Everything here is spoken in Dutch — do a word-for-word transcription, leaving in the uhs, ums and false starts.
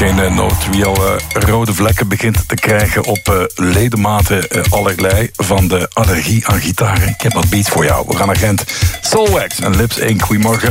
Shane No drie al uh, rode vlekken begint te krijgen op uh, ledematen uh, allerlei van de allergie aan gitaren. Ik heb wat beats voor jou. We gaan naar Gent. Soulwax en Lips Incorporated. Goedemorgen.